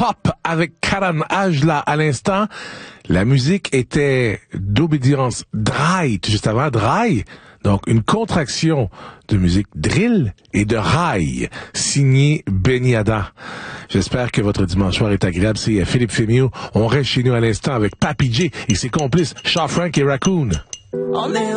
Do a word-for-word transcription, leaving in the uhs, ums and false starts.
pop avec Karan Ajla à l'instant. La musique était d'obédience dry, juste avant dry. Donc, une contraction de musique drill et de rail, signé Beniada. J'espère que votre dimanche soir est agréable. C'est Philippe Fémieux. On reste chez nous à l'instant avec Papi J et ses complices, Shaw Frank et Raccoon. On est